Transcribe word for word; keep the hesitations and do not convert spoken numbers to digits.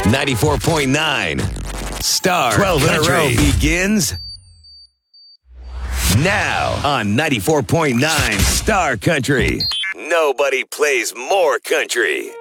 ninety-four point nine. Star twelve in a row begins now on ninety-four point nine Star Country. Nobody plays more country.